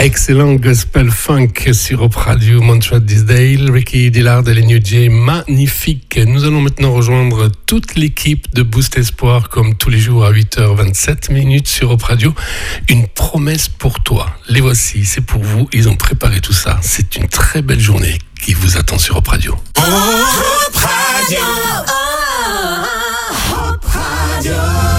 Excellent gospel funk sur Hope Radio, Montreal Disdale, Ricky Dillard et les New Jay, magnifique. Nous allons maintenant rejoindre toute l'équipe de Boost Espoir comme tous les jours à 8h27 sur Hope Radio. Une promesse pour toi. Les voici, c'est pour vous. Ils ont préparé tout ça. C'est une très belle journée qui vous attend sur Hope Radio. Hope Radio. Hope Radio.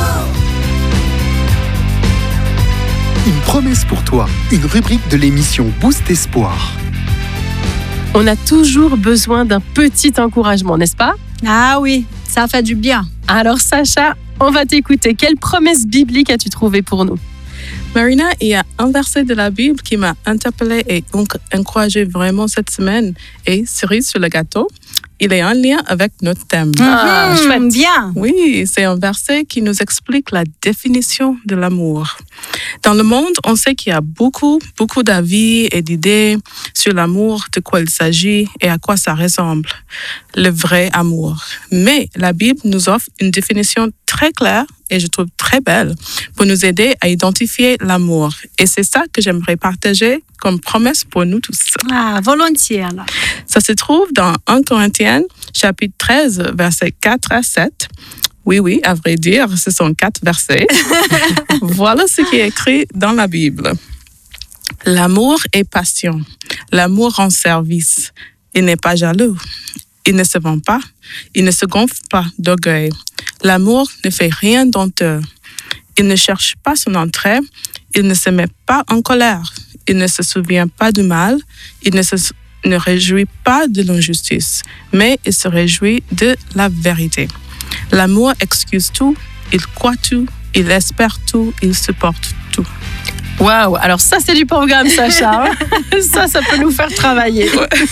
Une promesse pour toi, une rubrique de l'émission Boost Espoir. On a toujours besoin d'un petit encouragement, n'est-ce pas ? Ah oui, ça fait du bien. Alors Sacha, on va t'écouter. Quelle promesse biblique as-tu trouvée pour nous ? Marina, il y a un verset de la Bible qui m'a interpellée et donc encouragée vraiment cette semaine. Et cerise sur le gâteau, il est en lien avec notre thème. Chouette, bien. Oui, c'est un verset qui nous explique la définition de l'amour. Dans le monde, on sait qu'il y a beaucoup d'avis et d'idées sur l'amour, de quoi il s'agit et à quoi ça ressemble, le vrai amour. Mais la Bible nous offre une définition très claire et je trouve très belle pour nous aider à identifier l'amour. Et c'est ça que j'aimerais partager comme promesse pour nous tous. Ah, volontiers alors. Ça se trouve dans 1 Corinthiens, chapitre 13, versets 4 à 7. Oui, à vrai dire, ce sont 4 versets. Voilà ce qui est écrit dans la Bible. L'amour est patient. L'amour rend service. Il n'est pas jaloux. Il ne se vend pas. Il ne se gonfle pas d'orgueil. L'amour ne fait rien d'honteux. Il ne cherche pas son entrée. Il ne se met pas en colère. Il ne se souvient pas du mal. Il ne réjouit pas de l'injustice, mais il se réjouit de la vérité. L'amour excuse tout, il croit tout, il espère tout, il supporte tout. Waouh, alors ça c'est du programme Sacha. Ça peut nous faire travailler.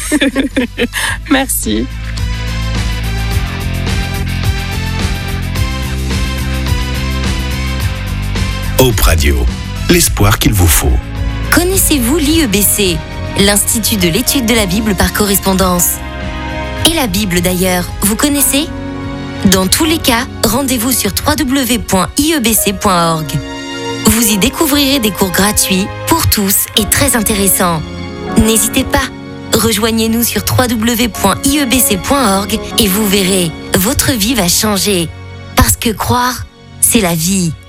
Merci. Hope Radio, l'espoir qu'il vous faut. Connaissez-vous l'IEBC, l'Institut de l'étude de la Bible par correspondance ? Et la Bible d'ailleurs, vous connaissez ? Dans tous les cas, rendez-vous sur www.iebc.org. Vous y découvrirez des cours gratuits pour tous et très intéressants. N'hésitez pas, rejoignez-nous sur www.iebc.org et vous verrez, votre vie va changer. Parce que croire, c'est la vie.